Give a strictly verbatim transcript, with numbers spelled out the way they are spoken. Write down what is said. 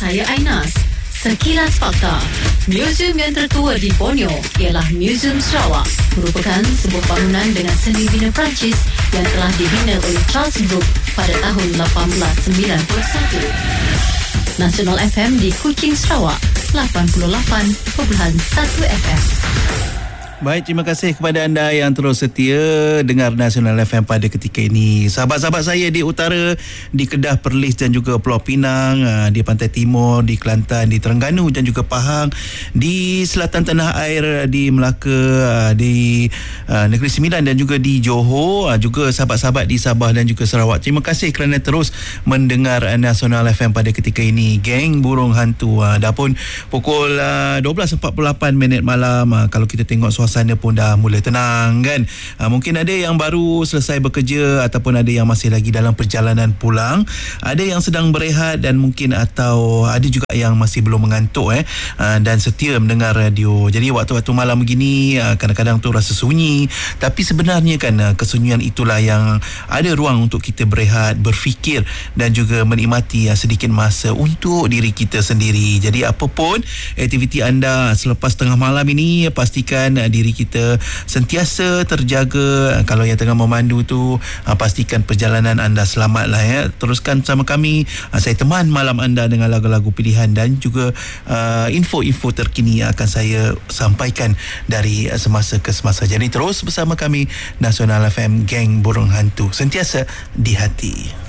saya Ainas. Sekilas Fakta. Museum yang tertua di Borneo ialah Museum Sarawak, merupakan sebuah bangunan dengan seni bina Perancis yang telah dibina oleh Charles Brooke pada tahun lapan belas sembilan puluh satu. Nasional F M di Kuching, Sarawak, lapan puluh lapan perpuluhan satu F M. Baik, terima kasih kepada anda yang terus setia dengar Nasional F M pada ketika ini. Sahabat-sahabat saya di utara, di Kedah, Perlis dan juga Pulau Pinang, di Pantai Timur, di Kelantan, di Terengganu dan juga Pahang, di selatan tanah air, di Melaka, di Negeri Sembilan dan juga di Johor, juga sahabat-sahabat di Sabah dan juga Sarawak. Terima kasih kerana terus mendengar Nasional F M pada ketika ini. Geng Burung Hantu, dah pun pukul dua belas empat puluh lapan minit malam. Kalau kita tengok suasana pun dah mula tenang kan. Ha, mungkin ada yang baru selesai bekerja ataupun ada yang masih lagi dalam perjalanan pulang. Ada yang sedang berehat dan mungkin atau ada juga yang masih belum mengantuk eh ha, dan setia mendengar radio. Jadi waktu-waktu malam begini ha, kadang-kadang tu rasa sunyi, tapi sebenarnya kan ha, kesunyian itulah yang ada ruang untuk kita berehat, berfikir dan juga menikmati ha, sedikit masa untuk diri kita sendiri. Jadi apapun aktiviti anda selepas tengah malam ini, pastikan ha, diri kita sentiasa terjaga. Kalau yang tengah memandu tu, pastikan perjalanan anda selamat lah ya. Teruskan bersama kami. Saya teman malam anda dengan lagu-lagu pilihan dan juga uh, info-info terkini yang akan saya sampaikan dari semasa ke semasa. Jadi terus bersama kami, Nasional F M, Geng Burung Hantu, sentiasa di hati.